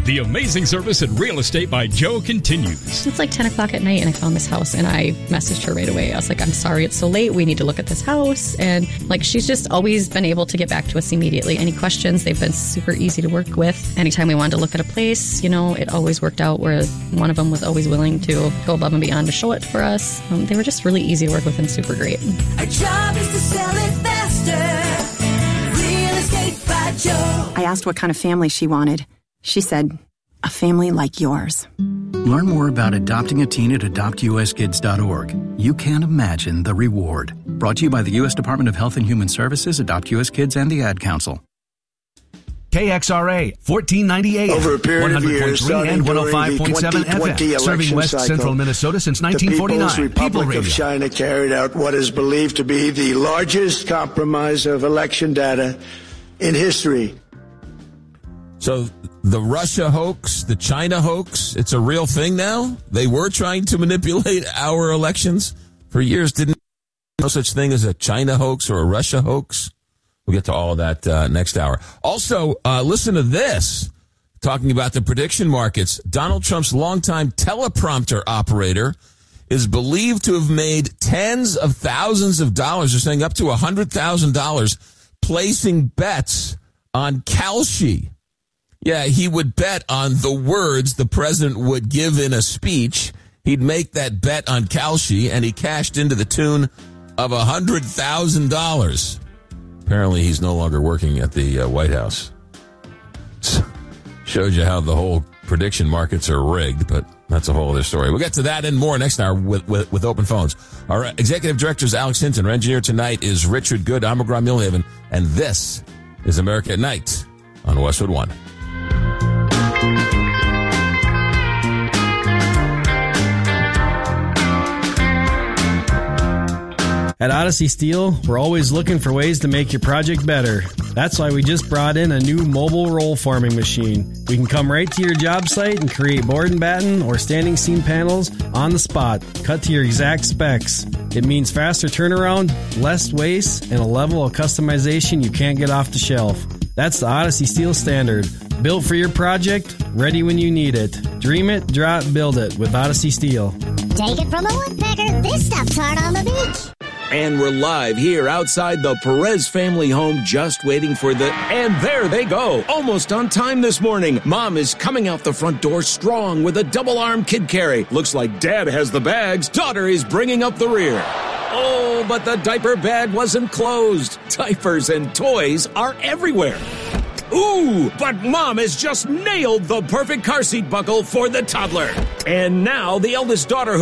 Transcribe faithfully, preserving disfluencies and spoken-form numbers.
The amazing service in real estate by Joe continues. It's like ten o'clock at night and I found this house and I messaged her right away. I was like, I'm sorry it's so late. We need to look at this house. And like, she's just always been able to get back to us immediately. Any questions, they've been super easy to work with. Anytime we wanted to look at a place, you know, it always worked out where one of them was always willing to go above and beyond to show it for us. Um, they were just really easy to work with and super great. Our job is to sell it faster. Real Estate by Joe. I asked what kind of family she wanted. She said, a family like yours. Learn more about adopting a teen at adopt u s kids dot org. You can't imagine the reward. Brought to you by the U S Department of Health and Human Services, Adopt U S Kids, and the Ad Council. K X R A, fourteen ninety A M, Over a period of years, one hundred point three and one oh five point seven F M, serving West cycle, Central Minnesota since nineteen forty-nine. The People's Republic People of China carried out what is believed to be the largest compromise of election data in history. So the Russia hoax, the China hoax, it's a real thing now? They were trying to manipulate our elections for years. Didn't know such thing as a China hoax or a Russia hoax? We'll get to all of that uh, next hour. Also, uh, listen to this. Talking about the prediction markets, Donald Trump's longtime teleprompter operator is believed to have made tens of thousands of dollars, they're saying up to one hundred thousand dollars, placing bets on Kalshi. Yeah, he would bet on the words the president would give in a speech. He'd make that bet on Kalshi, and he cashed into the tune of one hundred thousand dollars. Apparently, he's no longer working at the uh, White House. Shows you how the whole prediction markets are rigged, but that's a whole other story. We'll get to that and more next hour with, with, with Open Phones. Our executive director is Alex Hinton. Our engineer tonight is Richard Good. I'm McGraw Millhaven, and this is America at Night on Westwood One. At Odyssey Steel, we're always looking for ways to make your project better. That's why we just brought in a new mobile roll forming machine. We can come right to your job site and create board and batten or standing seam panels on the spot, cut to your exact specs. It means faster turnaround, less waste, and a level of customization you can't get off the shelf. That's the Odyssey Steel Standard. Built for your project, ready when you need it. Dream it, draw it, build it with Odyssey Steel. Take it from a woodpecker, this stuff's hard on the beach. And we're live here outside the Perez family home, just waiting for the... And there they go, almost on time this morning. Mom is coming out the front door strong with a double-arm kid carry. Looks like Dad has the bags. Daughter is bringing up the rear. Oh, but the diaper bag wasn't closed. Diapers and toys are everywhere. Ooh, but Mom has just nailed the perfect car seat buckle for the toddler. And now the eldest daughter...